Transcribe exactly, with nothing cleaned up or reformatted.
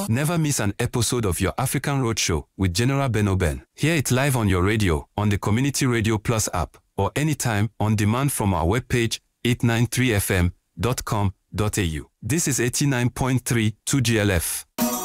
Never miss an episode of your African Roadshow with General Ben Oben. Hear it live on your radio, on the Community Radio Plus app, or anytime on demand from our webpage eight nine three f m dot com dot a u. This is eighty-nine point three two G L F.